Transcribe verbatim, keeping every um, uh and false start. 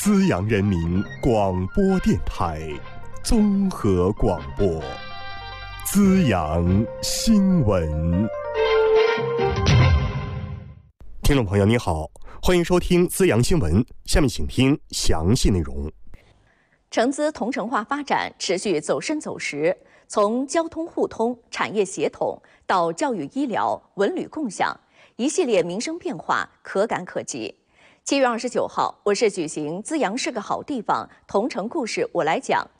资阳人民广播电台综合广播，资阳新闻。听众朋友，你好，欢迎收听资阳新闻，下面请听详细内容。 成资同城化发展持续走深走实，从交通互通、产业协同到教育医疗、文旅共享，一系列民生变化可感可及。七月二十九号，我市举行“资阳是个好地方”同城故事我来讲